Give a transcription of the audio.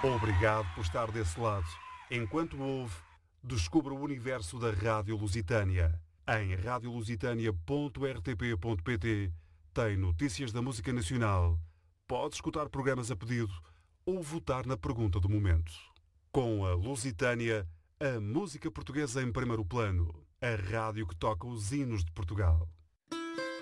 Obrigado por estar desse lado. Enquanto ouve, descubra o universo da Rádio Lusitânia. Em radiolusitania.rtp.pt tem notícias da música nacional. Pode escutar programas a pedido ou votar na pergunta do momento. Com a Lusitânia, a música portuguesa em primeiro plano. A rádio que toca os hinos de Portugal.